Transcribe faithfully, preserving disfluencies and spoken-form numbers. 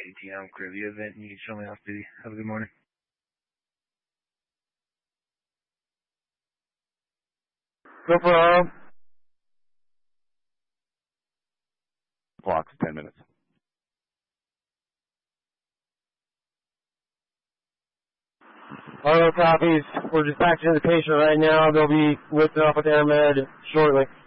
A T M clear the event, and you can show me off duty. Have a good morning. Go for all. Clock's ten minutes. All copies. We're dispatching the patient right now. They'll be lifted off with AirMed shortly.